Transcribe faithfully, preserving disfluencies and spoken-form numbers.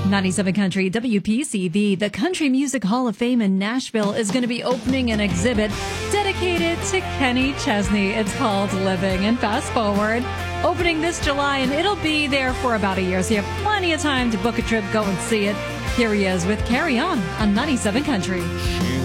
ninety-seven Country, W P C V, the Country Music Hall of Fame in Nashville, is going to be opening an exhibit dedicated to Kenny Chesney. It's called Living. And fast forward, opening this July, and it'll be there for about a year, so you have plenty of time to book a trip, go and see it. Here he is with Carry On on ninety-seven Country.